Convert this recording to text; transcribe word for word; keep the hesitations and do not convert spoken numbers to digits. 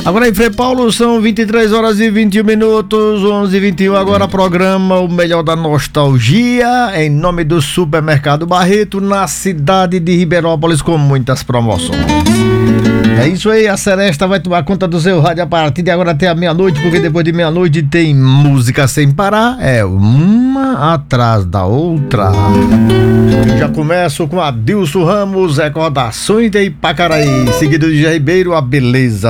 Agora em Frei Paulo são vinte e três horas e vinte e um minutos, onze e vinte e um. Agora programa O Melhor da Nostalgia, em nome do Supermercado Barreto, na cidade de Ribeirópolis, com muitas promoções. É isso aí, a Seresta vai tomar conta do seu rádio a partir de agora até a meia-noite, porque depois de meia-noite tem música sem parar, é uma atrás da outra. Já começo com Adilson Ramos, recordações de Ipacaraí, seguido de Jair Ribeiro, a beleza